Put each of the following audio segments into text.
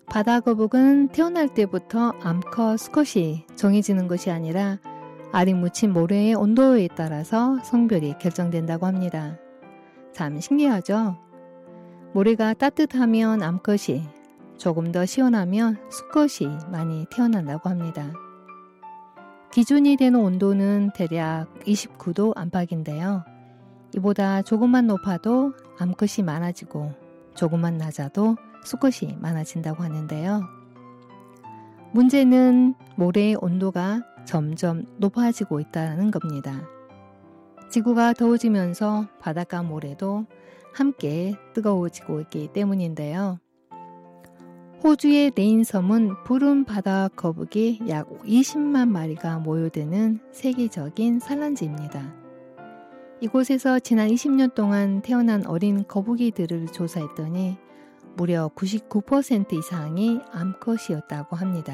바다 거북은 태어날 때부터 암컷 수컷이 정해지는 것이 아니라 알이 묻힌 모래의 온도에 따라서 성별이 결정된다고 합니다. 참 신기하죠? 모래가 따뜻하면 암컷이, 조금 더 시원하면 수컷이 많이 태어난다고 합니다. 기준이 되는 온도는 대략 29도 안팎인데요. 이보다 조금만 높아도 암컷이 많아지고 조금만 낮아도 수컷이 많아진다고 하는데요. 문제는 모래의 온도가 점점 높아지고 있다는 겁니다. 지구가 더워지면서 바닷가 모래도 함께 뜨거워지고 있기 때문인데요. 호주의 레인섬은 푸른 바다 거북이 약 20만 마리가 모여드는 세계적인 산란지입니다. 이곳에서 지난 20년 동안 태어난 어린 거북이들을 조사했더니 무려 99% 이상이 암컷이었다고 합니다.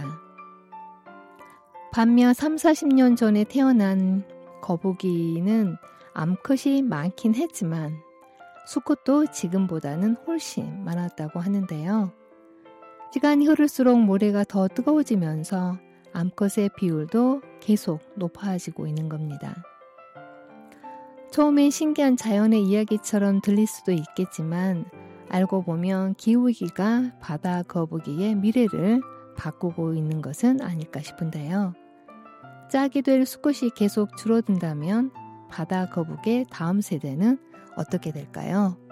반면 30-40년 전에 태어난 거북이는 암컷이 많긴 했지만 수컷도 지금보다는 훨씬 많았다고 하는데요. 시간이 흐를수록 모래가 더 뜨거워지면서 암컷의 비율도 계속 높아지고 있는 겁니다. 처음엔 신기한 자연의 이야기처럼 들릴 수도 있겠지만 알고 보면 기후위기가 바다 거북이의 미래를 바꾸고 있는 것은 아닐까 싶은데요. 짝이 될 수컷이 계속 줄어든다면 바다 거북의 다음 세대는 어떻게 될까요?